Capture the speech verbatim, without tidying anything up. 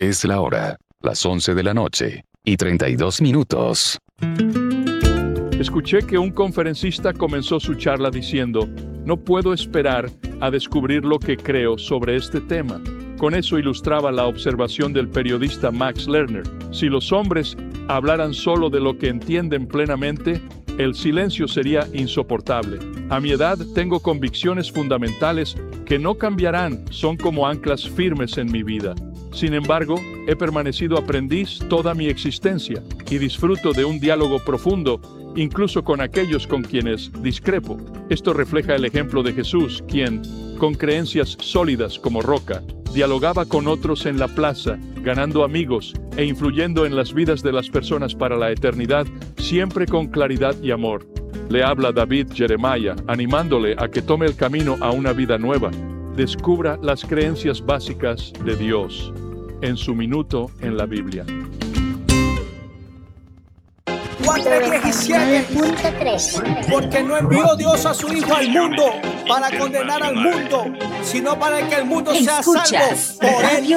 Es la hora, las once de la noche, y treinta y dos minutos. Escuché que un conferencista comenzó su charla diciendo, no puedo esperar a descubrir lo que creo sobre este tema. Con eso ilustraba la observación del periodista Max Lerner. Si los hombres hablaran solo de lo que entienden plenamente, el silencio sería insoportable. A mi edad tengo convicciones fundamentales que no cambiarán, son como anclas firmes en mi vida. Sin embargo, he permanecido aprendiz toda mi existencia y disfruto de un diálogo profundo, incluso con aquellos con quienes discrepo. Esto refleja el ejemplo de Jesús, quien, con creencias sólidas como roca, dialogaba con otros en la plaza, ganando amigos e influyendo en las vidas de las personas para la eternidad, siempre con claridad y amor. Le habla David Jeremiah, animándole a que tome el camino a una vida nueva. Descubra las creencias básicas de Dios en su minuto en la Biblia. cuatro diecisiete Porque no envió Dios a su Hijo al mundo para condenar al mundo, sino para que el mundo sea salvo por él.